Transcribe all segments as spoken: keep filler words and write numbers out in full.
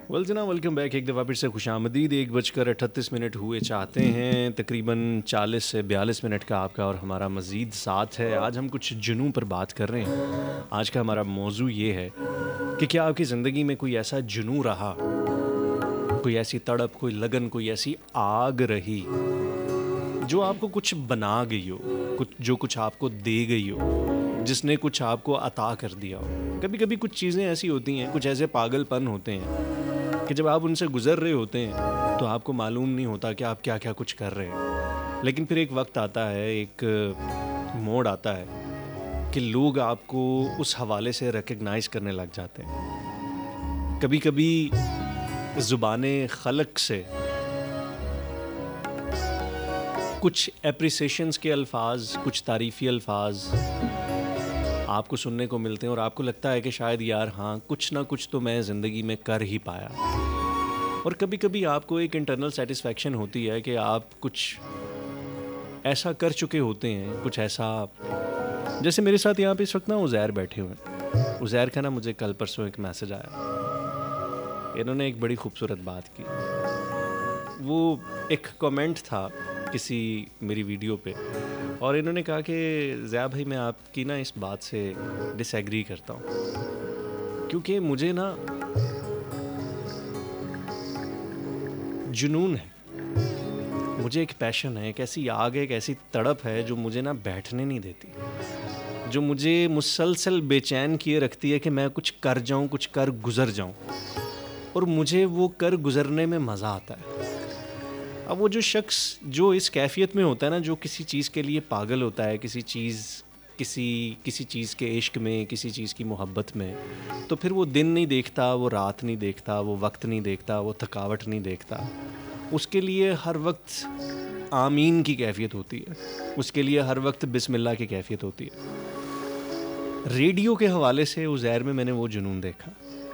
Well جناب welcome back. ایک دفعہ پھر سے خوش آمدید. ایک بج کر اٹھتیس منٹ ہوئے چاہتے ہیں. تقریباً چالیس سے بیالیس منٹ کا آپ کا اور ہمارا مزید ساتھ ہے. آج ہم کچھ جنوں پر بات کر رہے ہیں. آج کا ہمارا موضوع یہ ہے کہ کیا آپ کی زندگی میں کوئی ایسا جنوں رہا, کوئی ایسی تڑپ, کوئی لگن, کوئی ایسی آگ رہی جو آپ کو کچھ بنا گئی ہو, کچھ جو کچھ آپ کو دے گئی ہو, جس نے کچھ آپ کو عطا کر دیا ہو. کبھی کبھی کچھ چیزیں ایسی ہوتی ہیں, کچھ ایسے پاگل پن ہوتے ہیں کہ جب آپ ان سے گزر رہے ہوتے ہیں تو آپ کو معلوم نہیں ہوتا کہ آپ کیا کیا کچھ کر رہے ہیں. لیکن پھر ایک وقت آتا ہے, ایک موڑ آتا ہے کہ لوگ آپ کو اس حوالے سے ریکگنائز کرنے لگ جاتے ہیں. کبھی کبھی زبان خلق سے کچھ اپریسیشنز کے الفاظ, کچھ تعریفی الفاظ آپ کو سننے کو ملتے ہیں اور آپ کو لگتا ہے کہ شاید یار ہاں کچھ نہ کچھ تو میں زندگی میں کر ہی پایا. اور کبھی کبھی آپ کو ایک انٹرنل سیٹسفیکشن ہوتی ہے کہ آپ کچھ ایسا کر چکے ہوتے ہیں, کچھ ایسا. جیسے میرے ساتھ یہاں پہ اس وقت نا عزیر بیٹھے ہوئے ہیں. عزیر کا نا مجھے کل پرسوں ایک میسج آیا. انہوں نے ایک بڑی خوبصورت بات کی. وہ ایک کامنٹ تھا کسی میری ویڈیو پہ, اور انہوں نے کہا کہ ضیاء بھائی میں آپ کی نا اس بات سے ڈس ایگری کرتا ہوں, کیونکہ مجھے نا جنون ہے, مجھے ایک پیشن ہے, ایک ایسی آگ ہے, ایک ایسی تڑپ ہے جو مجھے نا بیٹھنے نہیں دیتی, جو مجھے مسلسل بے چین کیے رکھتی ہے کہ میں کچھ کر جاؤں, کچھ کر گزر جاؤں. اور مجھے وہ کر گزرنے میں مزہ آتا ہے. اب وہ جو شخص جو اس کیفیت میں ہوتا ہے نا, جو کسی چیز کے لیے پاگل ہوتا ہے, کسی چیز کسی کسی چیز کے عشق میں, کسی چیز کی محبت میں, تو پھر وہ دن نہیں دیکھتا, وہ رات نہیں دیکھتا, وہ وقت نہیں دیکھتا, وہ تھکاوٹ نہیں دیکھتا. اس کے لیے ہر وقت آمین کی کیفیت ہوتی ہے, اس کے لیے ہر وقت بسم اللہ کی کیفیت ہوتی ہے. ریڈیو کے حوالے سے عزیر میں میں نے وہ جنون دیکھا.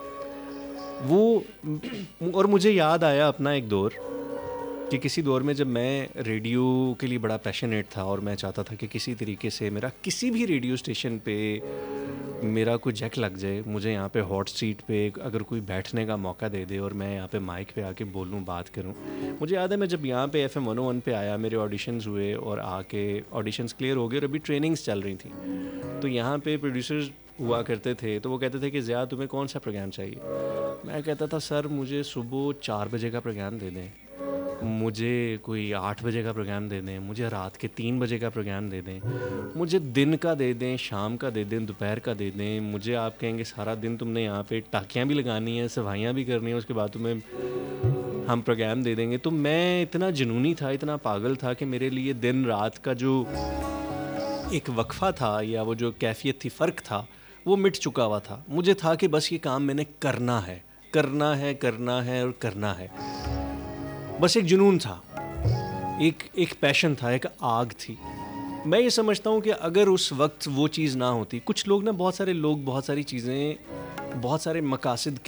وہ اور مجھے یاد آیا اپنا ایک دور کہ کسی دور میں جب میں ریڈیو کے لیے بڑا پیشنیٹ تھا اور میں چاہتا تھا کہ کسی طریقے سے میرا کسی بھی ریڈیو اسٹیشن پہ میرا کوئی جیک لگ جائے, مجھے یہاں پہ ہاٹ سیٹ پہ اگر کوئی بیٹھنے کا موقع دے دے اور میں یہاں پہ مائک پہ آ کے بولوں, بات کروں. مجھے یاد ہے میں جب یہاں پہ ایف ایم ون او ون پہ آیا, میرے آڈیشنز ہوئے اور آ کے آڈیشنز کلیئر ہو گئے اور ابھی ٹریننگز چل رہی تھیں. تو یہاں پہ پروڈیوسرز ہوا کرتے تھے, تو وہ کہتے تھے کہ ضیاء تمہیں کون سا پروگرام چاہیے. میں کہتا تھا سر مجھے صبح چار بجے کا پروگرام دے دیں, مجھے کوئی آٹھ بجے کا پروگرام دے دیں, مجھے رات کے تین بجے کا پروگرام دے دیں, مجھے دن کا دے دیں, شام کا دے دیں, دوپہر کا دے دیں. مجھے آپ کہیں گے سارا دن تم نے یہاں پہ ٹاکیاں بھی لگانی ہیں, صفائیاں بھی کرنی ہیں, اس کے بعد تمہیں ہم پروگرام دے دیں گے. تو میں اتنا جنونی تھا, اتنا پاگل تھا کہ میرے لیے دن رات کا جو ایک وقفہ تھا یا وہ جو کیفیت تھی, فرق تھا, وہ مٹ چکا ہوا تھا. مجھے تھا کہ بس یہ کام میں نے کرنا ہے, کرنا ہے, کرنا ہے اور کرنا ہے. بس ایک جنون تھا, ایک ایک پیشن تھا, ایک آگ تھی. میں یہ سمجھتا ہوں کہ اگر اس وقت وہ چیز نہ ہوتی, کچھ لوگ نا, بہت سارے لوگ بہت ساری چیزیں, بہت سارے مقاصد کے